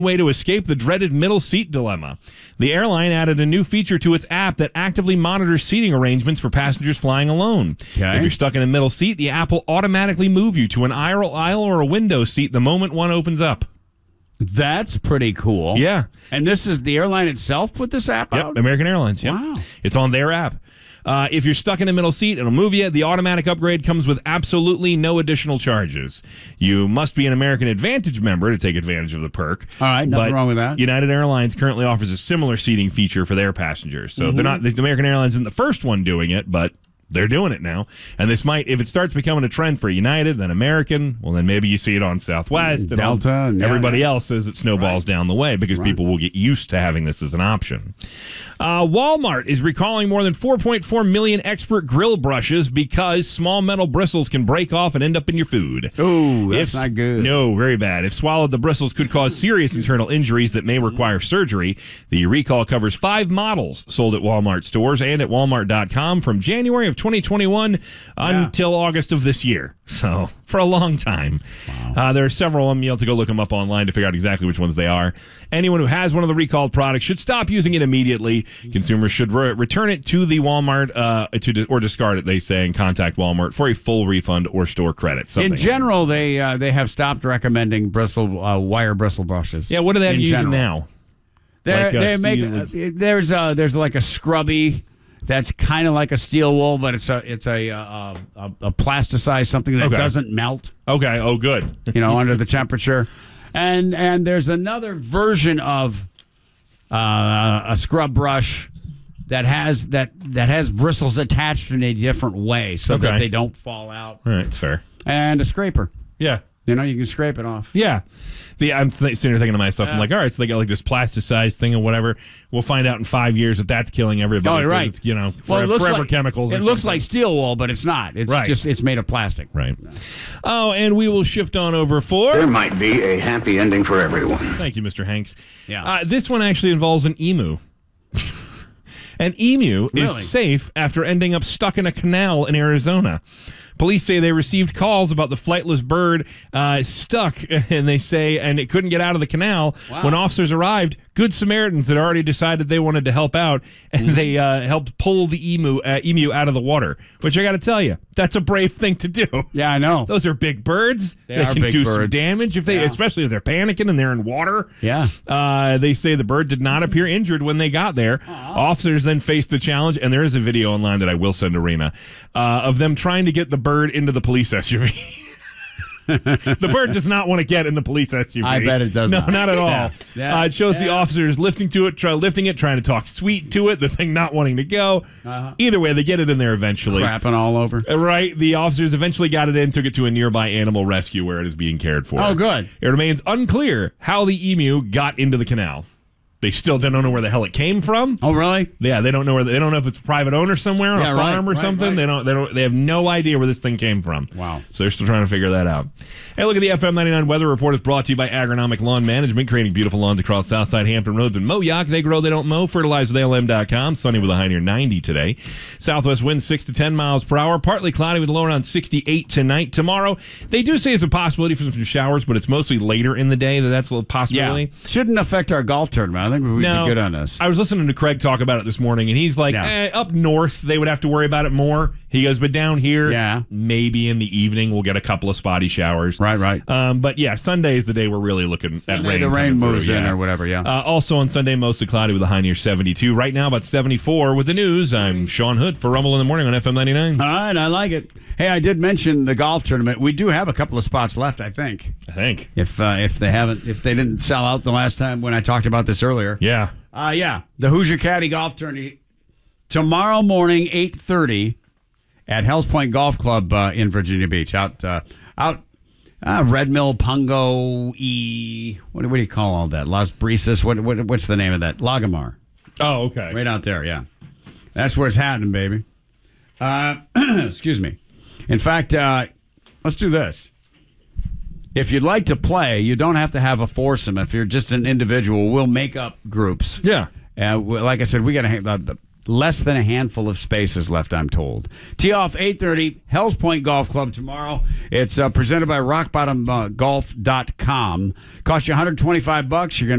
way to escape the dreaded middle seat dilemma. The airline added a new feature to its app that actively monitors seating arrangements for passengers flying alone. Okay. If you're stuck in a middle seat, the app will automatically move you to an aisle or a window seat the moment one opens up. That's pretty cool. Yeah. And this is the airline itself put this app out? Yep, American Airlines. Yep. Wow. It's on their app. If you're stuck in a middle seat, it'll move you. The automatic upgrade comes with absolutely no additional charges. You must be an American Advantage member to take advantage of the perk. All right, nothing wrong with that. United Airlines currently offers a similar seating feature for their passengers. So they're not. The American Airlines isn't the first one doing it, but they're doing it now. And this might, if it starts becoming a trend for United, then American, well, then maybe you see it on Southwest. And Delta. and everybody else as it snowballs down the way because people will get used to having this as an option. Walmart is recalling more than 4.4 million expert grill brushes because small metal bristles can break off and end up in your food. Oh, that's not good. No, very bad. If swallowed, the bristles could cause serious internal injuries that may require surgery. The recall covers 5 models sold at Walmart stores and at Walmart.com from January of 2021 until August of this year. So, for a long time. Wow. There are several of them. You'll have to go look them up online to figure out exactly which ones they are. Anyone who has one of the recalled products should stop using it immediately. Consumers should return it to the Walmart or discard it, they say, and contact Walmart for a full refund or store credit. In general, they have stopped recommending wire bristle brushes. Yeah, what do they have using now? There's like a scrubby that's kind of like a steel wool, but it's a plasticized something that doesn't melt. Okay. Oh, good. Under the temperature. And there's another version of a scrub brush that has bristles attached in a different way so that they don't fall out. All right, it's fair. And a scraper. Yeah. You can scrape it off. Yeah. I'm sitting here thinking to myself, I'm like, all right, so they got like this plasticized thing or whatever. We'll find out in 5 years that that's killing everybody. Oh, right. It's, forever chemicals. It looks like steel wool, but it's not. It's just it's made of plastic. Right. Oh, and we will shift on over for... There might be a happy ending for everyone. Thank you, Mr. Hanks. Yeah. This one actually involves an emu. An emu is safe after ending up stuck in a canal in Arizona. Police say they received calls about the flightless bird stuck, and it couldn't get out of the canal. Wow. When officers arrived, Good Samaritans had already decided they wanted to help out, and they helped pull the emu out of the water, which I got to tell you, that's a brave thing to do. Yeah, I know. Those are big birds. They are can big do some birds. damage, especially if they're panicking and they're in water. Yeah. They say the bird did not appear injured when they got there. Aww. Officers then faced the challenge, and there is a video online that I will send Arena, of them trying to get the bird into the police SUV. The bird does not want to get in the police SUV. I bet it does not. No, not at all. Yeah. It shows the officers lifting it, trying to talk sweet to it, the thing not wanting to go. Either way, they get it in there eventually. Crapping all over. Right. The officers eventually got it in, took it to a nearby animal rescue where it is being cared for. Oh, good. It remains unclear how the emu got into the canal. They still don't know where the hell it came from. Oh, really? Yeah, they don't know they don't know if it's a private owner somewhere on a farm or something. Right. They have no idea where this thing came from. Wow. So they're still trying to figure that out. Hey, look at the FM 99 weather report is brought to you by Agronomic Lawn Management, creating beautiful lawns across Southside Hampton Roads and Moyock. They grow, they don't mow. Fertilize with ALM.com. Sunny with a high near 90 today. Southwest winds 6 to 10 miles per hour. Partly cloudy with a low around 68 tonight. Tomorrow, they do say it's a possibility for some showers, but it's mostly later in the day that's a possibility. Yeah. Shouldn't affect our golf tournament. I think we'd be good on this. I was listening to Craig talk about it this morning, and he's like, up north, they would have to worry about it more. He goes, but down here, maybe in the evening, we'll get a couple of spotty showers. Right. But yeah, Sunday is the day we're really looking at rain. The rain moves in or whatever, also on Sunday, mostly cloudy with a high near 72. Right now, about 74 with the news. I'm Sean Hood for Rumble in the Morning on FM 99. All right, I like it. Hey, I did mention the golf tournament. We do have a couple of spots left, I think. If they didn't sell out the last time when I talked about this earlier. Yeah. The Hoosier Caddy Golf Tourney tomorrow morning, 8:30 at Hells Point Golf Club in Virginia Beach. Out Red Mill, Pungo, what do you call all that? Las Brisas. What's the name of that? Lagamar. Oh, okay. Right out there, yeah. That's where it's happening, baby. Excuse me. In fact, let's do this. If you'd like to play, you don't have to have a foursome. If you're just an individual, we'll make up groups. Yeah. Like I said, we got Less than a handful of spaces left, I'm told. Tee off 8:30, Hells Point Golf Club tomorrow. It's presented by RockBottomGolf.com. Cost you $125. You're going